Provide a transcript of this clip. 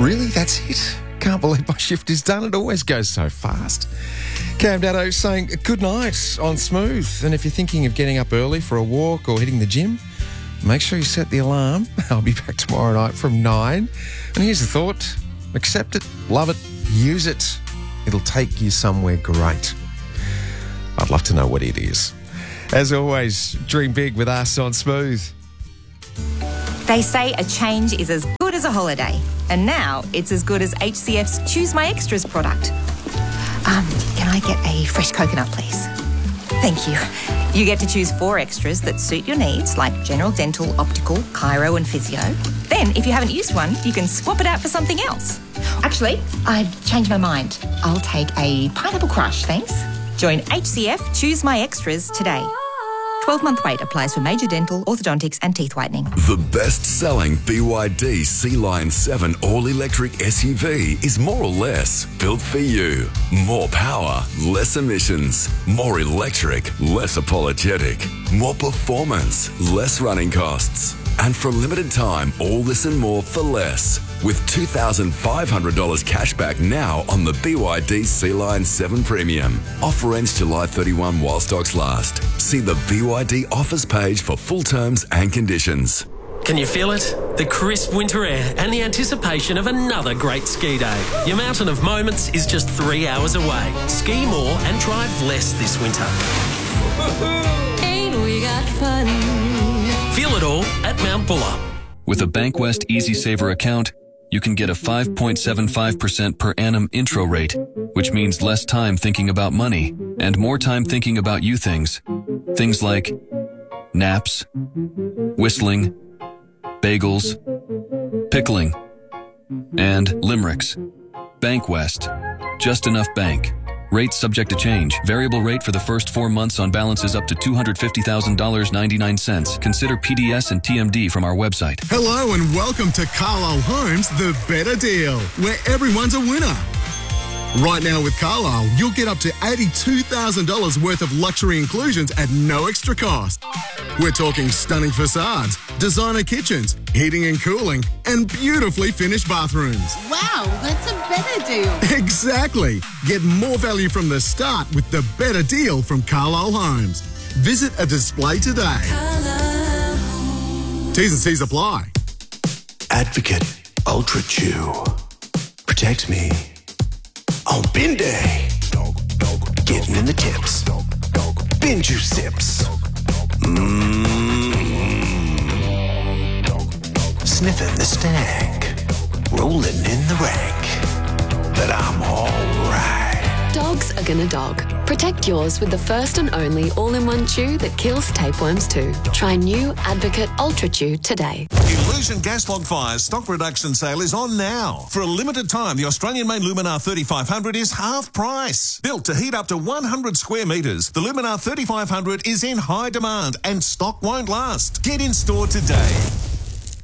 Really? That's it? Can't believe my shift is done. It always goes so fast. Cam Dado saying good night on Smooth. And if you're thinking of getting up early for a walk or hitting the gym, make sure you set the alarm. I'll be back tomorrow night from 9. And here's the thought. Accept it, love it, use it. It'll take you somewhere great. I'd love to know what it is. As always, dream big with us on Smooth. They say a change is as good as a holiday. And now it's as good as HCF's Choose My Extras product. Can I get a fresh coconut, please? Thank you. You get to choose 4 extras that suit your needs, like general dental, optical, chiro and physio. Then, if you haven't used one, you can swap it out for something else. Actually, I've changed my mind. I'll take a pineapple crush, thanks. Join HCF Choose My Extras today. 12-month wait applies for major dental, orthodontics and teeth whitening. The best-selling BYD Sea Lion 7 all-electric SUV is more or less built for you. More power, less emissions. More electric, less apologetic. More performance, less running costs. And for a limited time, all this and more for less. With $2,500 cash back now on the BYD Sea Lion 7 Premium. Offer ends July 31 while stocks last. See the BYD offers page for full terms and conditions. Can you feel it? The crisp winter air and the anticipation of another great ski day. Your mountain of moments is just 3 hours away. Ski more and drive less this winter. Ain't we got fun? Feel it all at Mount Buller. With a Bankwest Easy Saver account, you can get a 5.75% per annum intro rate, which means less time thinking about money and more time thinking about you things. Things like naps, whistling, bagels, pickling, and limericks. Bankwest. Just enough bank. Rates subject to change. Variable rate for the first 4 months on balances up to $250,000.99. Consider PDS and TMD from our website. Hello and welcome to Carlisle Homes, the better deal, where everyone's a winner. Right now with Carlisle, you'll get up to $82,000 worth of luxury inclusions at no extra cost. We're talking stunning facades, designer kitchens, heating and cooling, and beautifully finished bathrooms. Wow, that's a better deal. Exactly. Get more value from the start with the better deal from Carlisle Homes. Visit a display today. T's and C's apply. Advocate Ultra Chew. Protects me on bin day. Getting in the tips. Bin juice sips. Sniffing the stank. Rolling in the rank. But I'm alright. Dogs are gonna dog. Protect yours with the first and only all-in-one chew that kills tapeworms too. Try new Advocate Ultra Chew today. Illusion gas log fires stock reduction sale is on now. For a limited time, the Australian-made Luminar 3500 is half price. Built to heat up to 100 square metres, the Luminar 3500 is in high demand and stock won't last. Get in store today.